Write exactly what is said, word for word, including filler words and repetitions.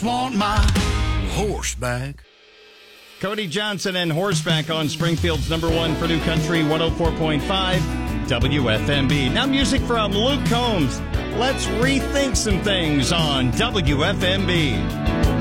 just want my horse back. Cody Johnson and Horseback on Springfield's number one for New Country, one oh four point five W F M B. Now music from Luke Combs. Let's rethink some things on W F M B.